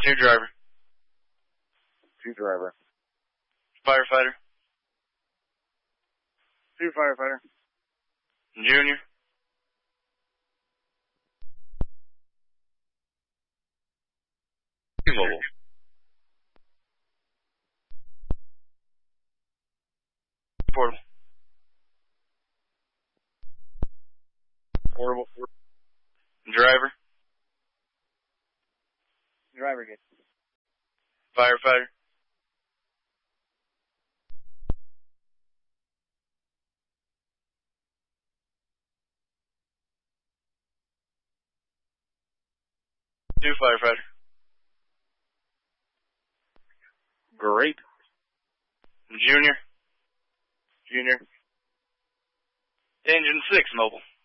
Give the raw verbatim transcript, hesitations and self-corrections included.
New driver. Two driver. Firefighter. Two firefighter. Junior. Mobile. Portable. Portable. Driver. Driver good. Firefighter. Two firefighter. Great. Junior. Junior. Engine six mobile.